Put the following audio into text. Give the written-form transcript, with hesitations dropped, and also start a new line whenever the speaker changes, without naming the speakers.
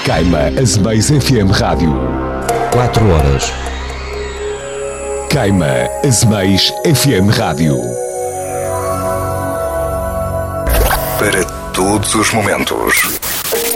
Caima Azeméis FM Rádio.
4 horas.
Caima Azeméis FM Rádio.
Para todos os momentos.